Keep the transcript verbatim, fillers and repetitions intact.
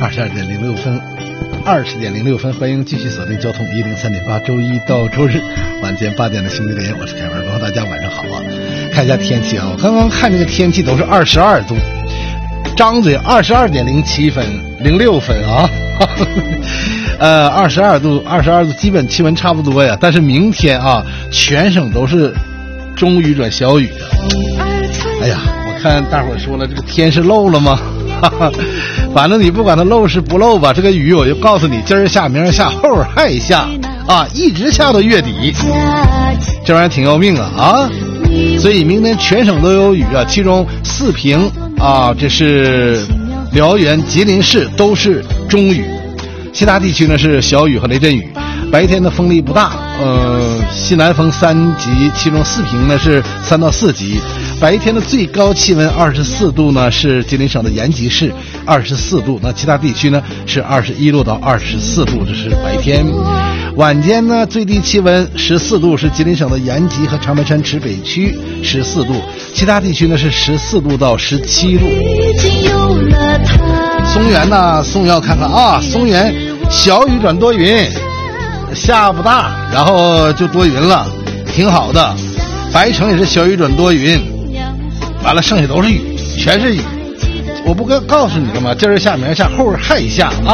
二十二点零六分，二十点零六分，欢迎继续锁定交通一零三点八，周一到周日晚间八点的星期连，我是凯文，朋友大家晚上好啊！看一下天气啊，我刚刚看这个天气都是二十二度，张嘴二十二点零七分，零六分啊，呃，二十二度，二十二度，基本气温差不多呀。但是明天啊，全省都是中雨转小雨啊。哎呀，我看大伙儿说了，这个天是漏了吗？哈哈，反正你不管它漏是不漏吧，这个雨我就告诉你，今儿下明儿下后儿还下啊，一直下到月底，这玩意儿挺要命啊啊！所以明天全省都有雨啊，其中四平啊，这是辽源、吉林市都是中雨，其他地区呢是小雨和雷阵雨。白天的风力不大，呃，西南风三级，其中四平呢是三到四级。白天的最高气温二十四度呢，是吉林省的延吉市二十四度，那其他地区呢是二十一度到二十四度，这是白天。晚间呢，最低气温十四度，是吉林省的延吉和长白山池北区十四度，其他地区呢是十四度到十七度。松原呢，松原我看看啊，松原小雨转多云。下不大，然后就多云了，挺好的。白城也是小雨转多云，完了剩下都是雨，全是雨。我不该告诉你了吗？今儿下明儿下后儿还下啊。